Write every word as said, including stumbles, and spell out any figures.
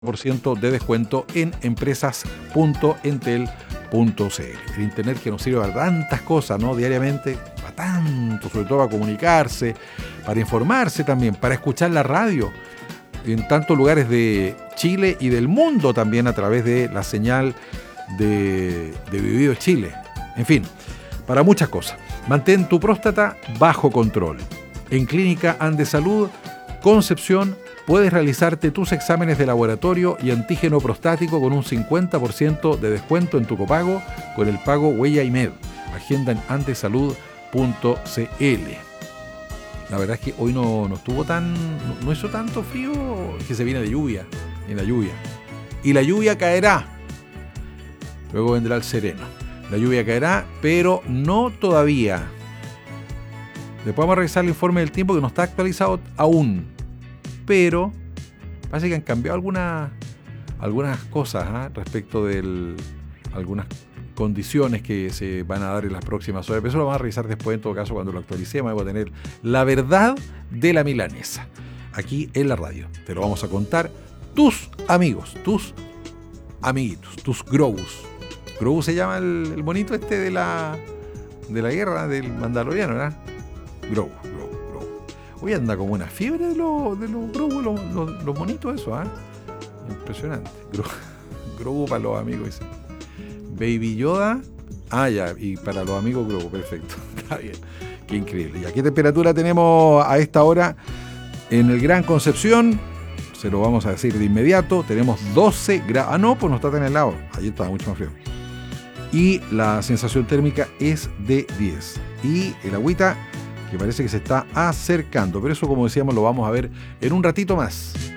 por ciento de descuento en empresas punto entel punto c l. El internet que nos sirve para tantas cosas, ¿no? Diariamente, para tanto, sobre todo para comunicarse, para informarse también, para escuchar la radio en tantos lugares de Chile y del mundo también a través de la señal de, de Vivido Chile. En fin, para muchas cosas. Mantén tu próstata bajo control. En Clínica Andesalud Concepción puedes realizarte tus exámenes de laboratorio y antígeno prostático con un cincuenta por ciento de descuento en tu copago con el pago Huella y Med. Agenda en andesalud punto c l. La verdad es que hoy no, no estuvo tan, no, no hizo tanto frío, que se viene de lluvia, en la lluvia. Y la lluvia caerá. Luego vendrá el sereno. La lluvia caerá, pero no todavía. Después vamos a revisar el informe del tiempo que no está actualizado aún. Pero parece que han cambiado algunas, algunas cosas ¿eh? respecto de algunas condiciones que se van a dar en las próximas horas. Pero eso lo vamos a revisar después, en todo caso, cuando lo actualicemos. Vamos a tener la verdad de la milanesa aquí en la radio. Te lo vamos a contar tus amigos, tus amiguitos, tus Grobus. Grogu se llama el, el monito este de la, de la guerra del Mandaloriano, ¿verdad? Grogu, Grogu, Grogu. Hoy anda como una fiebre de los de los Grogu, los, los, los monitos esos, ¿ah? ¿eh? Impresionante. Grogu, Grogu para los amigos, dice. Baby Yoda. Ah, ya, y para los amigos Grogu, perfecto. Está bien. Qué increíble. ¿Y a qué temperatura tenemos a esta hora en el Gran Concepción? Se lo vamos a decir de inmediato. Tenemos doce grados. Ah, no, pues no está tan helado. Ayer estaba mucho más frío. Y la sensación térmica es de diez. Y el agüita que parece que se está acercando. Pero eso, como decíamos, lo vamos a ver en un ratito más.